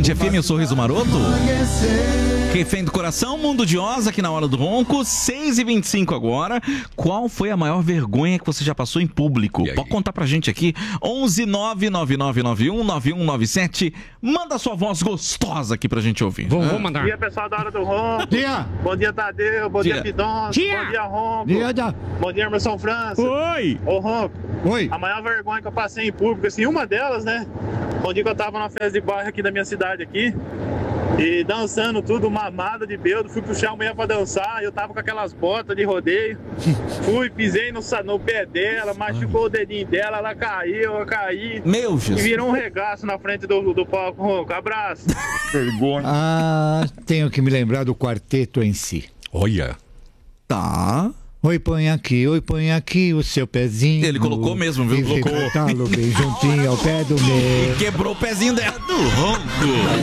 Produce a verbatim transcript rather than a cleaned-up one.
Band F M, o Sorriso Maroto. Refém do Coração, Mundo de Oz, aqui na Hora do Ronco, seis e vinte e cinco agora. Qual foi a maior vergonha que você já passou em público? Pode contar pra gente aqui, onze nove nove nove nove um nove um nove sete. Manda sua voz gostosa aqui pra gente ouvir. Vou, ah. vou mandar. Bom dia, pessoal da Hora do Ronco. Dia. Bom dia, Tadeu. Bom dia, Dia. Pidon. Dia. Bom dia, Ronco. Dia, dia. Bom dia, Emerson França. Oi! Ô, Ronco, Oi. a maior vergonha que eu passei em público, assim, uma delas, né? Um dia que eu tava numa festa de bairro aqui da minha cidade aqui. E dançando tudo, mamada de bêbado, fui puxar a mulher pra dançar, eu tava com aquelas botas de rodeio, fui, pisei no, no pé dela, machucou o dedinho dela, ela caiu, eu caí, Meu e Jesus. virou um regaço na frente do, do palco. Ronco, abraço. Vergonha. Ah, tenho que me lembrar do quarteto em si. Olha. Tá. Oi, põe aqui, oi, põe aqui o seu pezinho. Ele colocou mesmo, viu? E Colocou. colocou. Bem juntinho ao pé do meu. Quebrou o pezinho dela do Ronco.